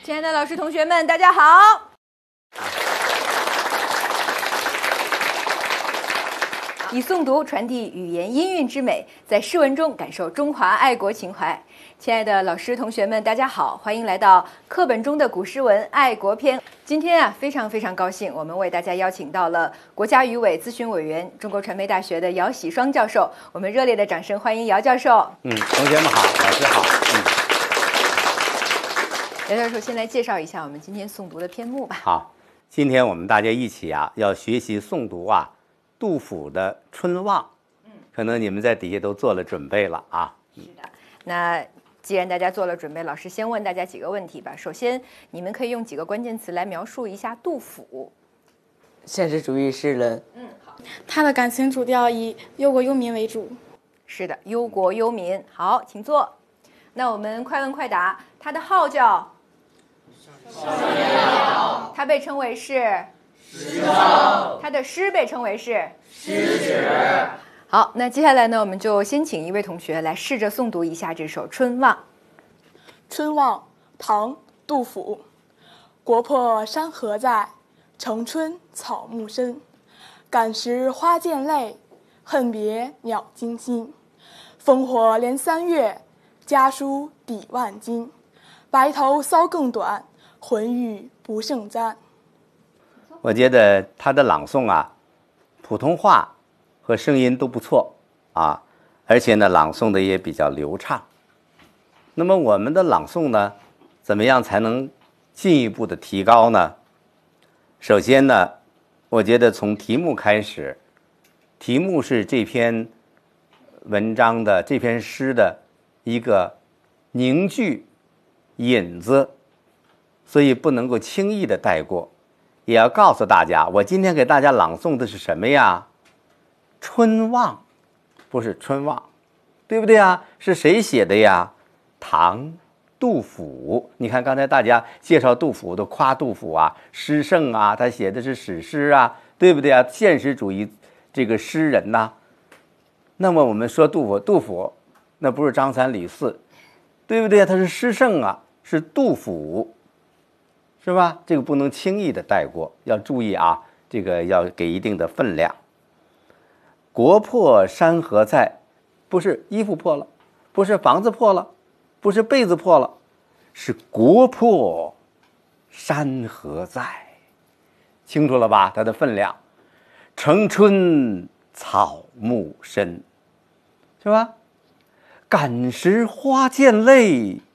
亲爱的老师、同学们，大家好！以诵读传递语言音韵之美，在诗文中感受中华爱国情怀。亲爱的老师、同学们，大家好，欢迎来到课本中的古诗文爱国篇。今天啊，非常高兴，我们为大家邀请到了国家语委咨询委员、中国传媒大学的姚喜双教授。我们热烈的掌声欢迎姚教授。 同学们好，老师好。 姚教授，先来介绍一下我们今天诵读的篇目吧。 好，今天我们大家一起要学习诵读杜甫的《春望》。可能你们在底下都做了准备了啊。 是的，那既然大家做了准备，老师先问大家几个问题吧。首先，你们可以用几个关键词来描述一下杜甫。 现实主义诗人。 好。 他的感情主调以忧国忧民为主。 是的，忧国忧民。好，请坐。那我们快问快答。他的号叫少年郎，他被称为是诗圣，他的诗被称为是诗史。好，那接下来呢，我们就先请一位同学来试着诵读一下这首《春望》。 春望，唐·杜甫。国破山河在，城春草木深。感时花溅泪，恨别鸟惊心。烽火连三月，家书抵万金。白头搔更短，浑欲不胜簪。 我觉得他的朗诵普通话和声音都不错而且呢，朗诵的也比较流畅。那么我们的朗诵呢，怎么样才能进一步的提高呢？首先呢，我觉得从题目开始，题目是这篇文章的这篇诗的一个凝聚引子，所以不能够轻易的带过，也要告诉大家，我今天给大家朗诵的是什么呀？春望，不是春望，对不对呀？是谁写的呀？唐杜甫。你看刚才大家介绍杜甫都夸杜甫诗圣他写的是史诗对不对现实主义这个诗人那么我们说杜甫那不是张三李四，对不对他是诗圣是杜甫，是吧？这个不能轻易的带过，要注意这个要给一定的分量。国破山河在，不是衣服破了，不是房子破了，不是被子破了，是国破山河在，清楚了吧？它的分量。城春草木深，是吧？感时花溅泪，